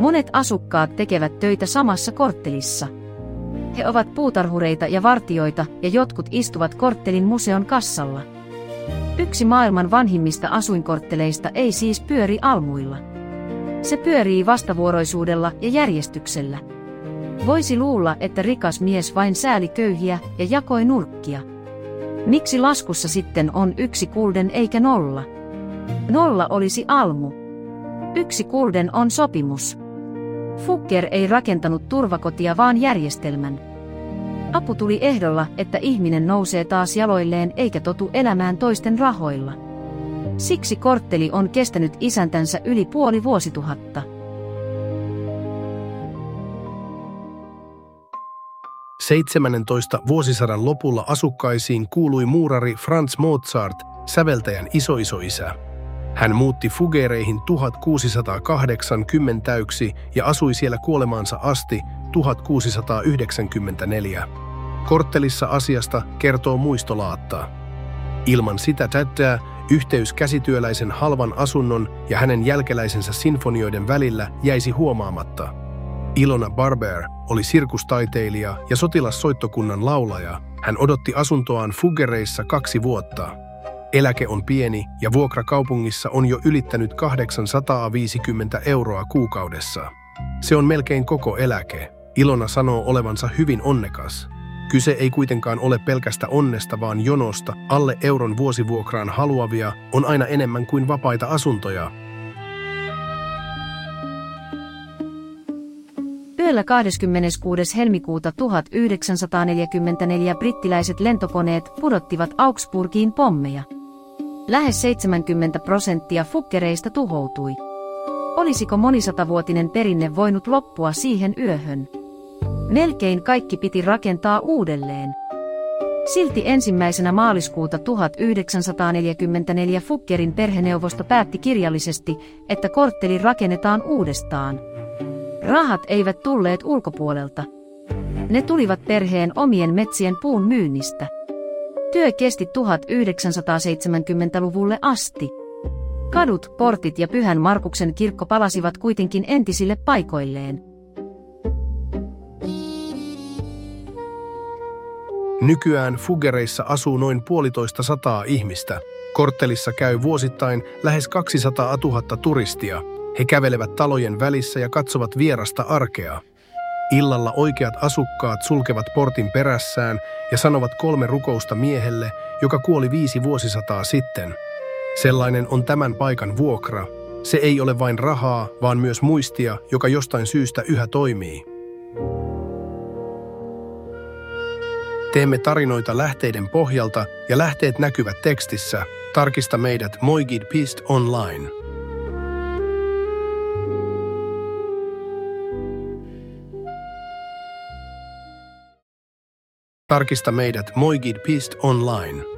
Monet asukkaat tekevät töitä samassa korttelissa. He ovat puutarhureita ja vartijoita ja jotkut istuvat korttelin museon kassalla. Yksi maailman vanhimmista asuinkortteleista ei siis pyöri almuilla. Se pyörii vastavuoroisuudella ja järjestyksellä. Voisi luulla, että rikas mies vain sääli köyhiä ja jakoi nurkkia. Miksi laskussa sitten on 1 gulden eikä 0? 0 olisi almu. 1 gulden on sopimus. Fugger ei rakentanut turvakotia vaan järjestelmän. Apu tuli ehdolla, että ihminen nousee taas jaloilleen eikä totu elämään toisten rahoilla. Siksi kortteli on kestänyt isäntänsä yli puoli vuosituhatta. 17. vuosisadan lopulla asukkaisiin kuului muurari Franz Mozart, säveltäjän isoisoisä. Hän muutti Fuggereihin 1680 ja asui siellä kuolemaansa asti 1694. Korttelissa asiasta kertoo muistolaatta. Ilman sitä täyttää yhteys käsityöläisen halvan asunnon ja hänen jälkeläisensä sinfonioiden välillä jäisi huomaamatta. Ilona Barber oli sirkustaiteilija ja sotilassoittokunnan laulaja. Hän odotti asuntoaan Fuggereissa 2 vuotta. Eläke on pieni ja vuokra kaupungissa on jo ylittänyt 850 € kuukaudessa. Se on melkein koko eläke. Ilona sanoo olevansa hyvin onnekas. Kyse ei kuitenkaan ole pelkästä onnesta, vaan jonosta. Alle euron vuosivuokraan haluavia on aina enemmän kuin vapaita asuntoja. Yöllä 26. helmikuuta 1944 brittiläiset lentokoneet pudottivat Augsburgiin pommeja. Lähes 70% Fuggereista tuhoutui. Olisiko monisatavuotinen perinne voinut loppua siihen yöhön? Melkein kaikki piti rakentaa uudelleen. Silti 1. maaliskuuta 1944 Fuggerin perheneuvosto päätti kirjallisesti, että kortteli rakennetaan uudestaan. Rahat eivät tulleet ulkopuolelta. Ne tulivat perheen omien metsien puun myynnistä. Työ kesti 1970-luvulle asti. Kadut, portit ja Pyhän Markuksen kirkko palasivat kuitenkin entisille paikoilleen. Nykyään Fuggereissa asuu noin 150 ihmistä. Korttelissa käy vuosittain lähes 200 000 turistia. He kävelevät talojen välissä ja katsovat vierasta arkea. Illalla oikeat asukkaat sulkevat portin perässään ja sanovat 3 rukousta miehelle, joka kuoli 5 vuosisataa sitten. Sellainen on tämän paikan vuokra. Se ei ole vain rahaa, vaan myös muistia, joka jostain syystä yhä toimii. Teemme tarinoita lähteiden pohjalta ja lähteet näkyvät tekstissä. Tarkista meidät moigid.online. Tarkista meidät moigid.online.